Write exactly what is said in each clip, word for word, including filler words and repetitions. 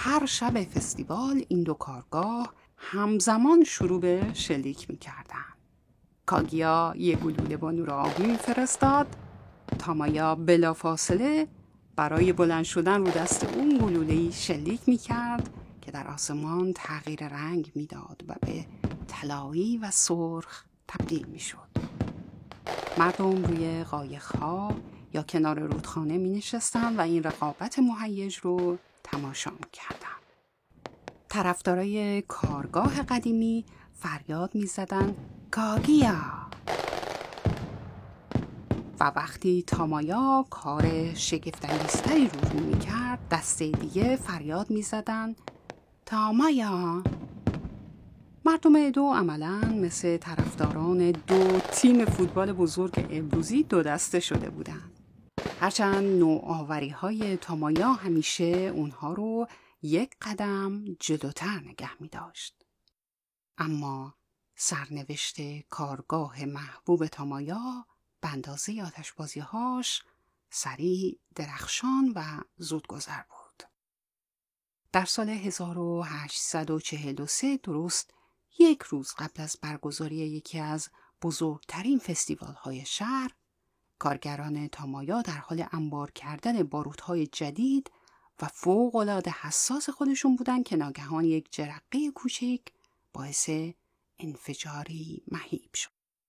هر شب فستیوال این دو کارگاه همزمان شروع به شلیک می‌کردن. کاگیا یک گلوله با نور آبی می‌فرستاد، تامایا بلافاصله برای بلند شدن رو دست اون گلوله‌ای شلیک می‌کرد که در آسمان تغییر رنگ می‌داد و به طلایی و سرخ تبدیل می‌شد. مردم روی قایق‌ها یا کنار رودخانه می‌نشستند و این رقابت مهیج رو تماشا می‌کردند. طرفدارای کارگاه قدیمی فریاد می‌زدند کاگیا. و وقتی تامایا کار شگفت‌انگیزتری رو رو می‌کرد، دسته دیگه فریاد می‌زدند تامایا. مردم ادو عملاً مثل طرفداران دو تیم فوتبال بزرگ امروزی دو دسته شده بودند. هرچند نوآوری‌های تامایا همیشه اونها رو یک قدم جلوتر نگه می‌داشت. اما سرنوشت کارگاه محبوب تامایا به اندازه آتش‌بازی‌هاش سریع، درخشان و زودگذر بود. در سال هزار و هشتصد و چهل و سه درست یک روز قبل از برگزاری یکی از بزرگترین فستیوال‌های شهر، کارگران تامایا در حال انبار کردن باروت‌های جدید و فوق‌العاده حساس خودشون بودن که ناگهان یک جرقه کوچک باعث انفجاری مهیب شد.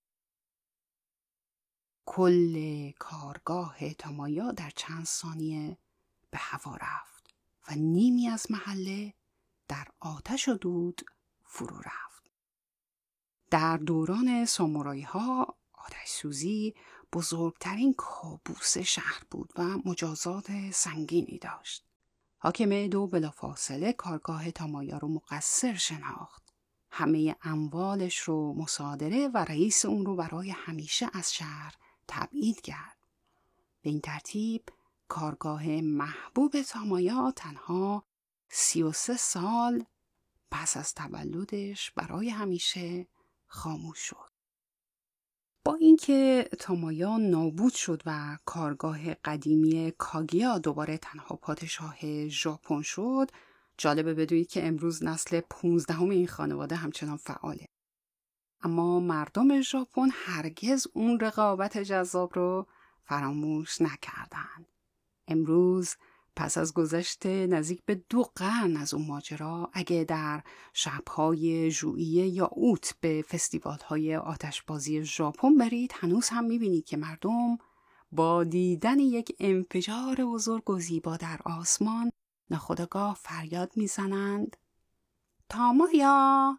کل کارگاه تامایا در چند ثانیه به هوا رفت و نیمی از محله در آتش و دود فرو رفت. در دوران سامورایی ها آتش سوزی بزرگترین کابوس شهر بود و مجازات سنگینی داشت. حاکم ادو بلافاصله کارگاه تامایا رو مقصر شناخت. همه اموالش رو مصادره و رئیس اون رو برای همیشه از شهر تبعید کرد. به این ترتیب کارگاه محبوب تامایا تنها سی و سه سال پس از تولدش برای همیشه خاموش شد. با اینکه تامایا نابود شد و کارگاه قدیمی کاگیا دوباره تنها پادشاه ژاپن شد، جالبه بدونید که امروز نسل پونزدهم این خانواده همچنان فعاله. اما مردم ژاپن هرگز اون رقابت جذاب رو فراموش نکردند. امروز پس از گذشت نزدیک به دو قرن از اون ماجرا، اگه در شب‌های ژوئیه یا اوت به فستیوال‌های آتشبازی ژاپن برید، هنوز هم می‌بینید که مردم با دیدن یک انفجار بزرگ و زیبا در آسمان ناخودآگاه فریاد میزنند تامایا،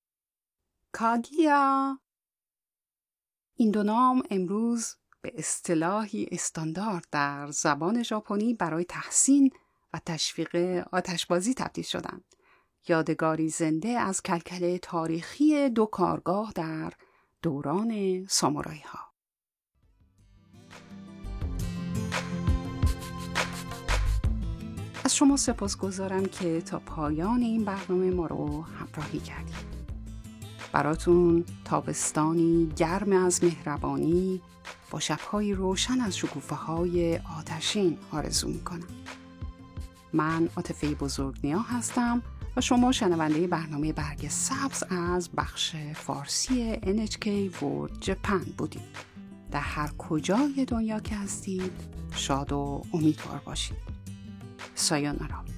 کاگیا. این دو نام امروز به اصطلاحی استاندارد در زبان ژاپنی برای تحسین و تشویق آتشبازی تبدیل شدند. یادگاری زنده از کلکل تاریخی دو کارگاه در دوران سامورایی ها. از شما سپاسگزارم که تا پایان این برنامه ما رو همراهی کردید. براتون تابستانی گرم از مهربانی با شب‌های روشن از شکوفه‌های آتشین آرزو می‌کنم. من عاطفه بزرگنیا هستم و شما شنونده برنامه برگ سبز از بخش فارسی ان اچ کی World Japan بودید. در هر کجای دنیا که هستید شاد و امیدوار باشید. سایونارا.